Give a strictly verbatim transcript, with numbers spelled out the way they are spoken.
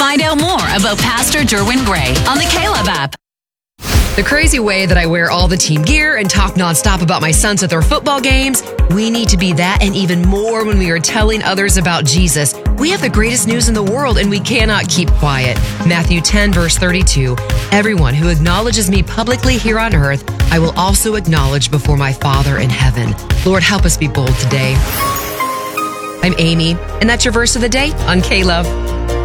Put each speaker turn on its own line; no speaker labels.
Find out more about Pastor Derwin Gray on the K-Love app.
The crazy way that I wear all the team gear and talk nonstop about my sons at their football games, we need to be that and even more when we are telling others about Jesus. We have the greatest news in the world and we cannot keep quiet. Matthew ten, verse thirty-two, everyone who acknowledges me publicly here on earth, I will also acknowledge before my Father in heaven. Lord, help us be bold today. I'm Amy, and that's your verse of the day on K-Love.